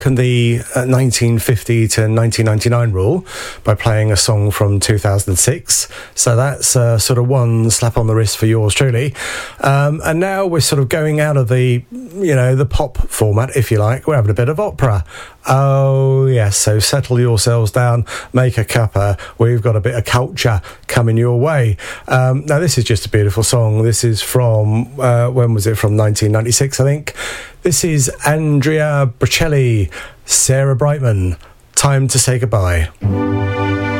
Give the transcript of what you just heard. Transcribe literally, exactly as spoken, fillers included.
the uh, nineteen fifty to nineteen ninety-nine rule by playing a song from two thousand six. So that's uh, sort of one slap on the wrist for yours truly. Um, and now we're sort of going out of the, you know, the pop format, if you like. We're having a bit of opera. Oh, yes. So settle yourselves down, make a cuppa. We've got a bit of culture coming your way. Um, now, this is just a beautiful song. This is from, uh, when was it? From nineteen ninety-six, I think. This is Andrea Bocelli, Sarah Brightman. Time to say goodbye.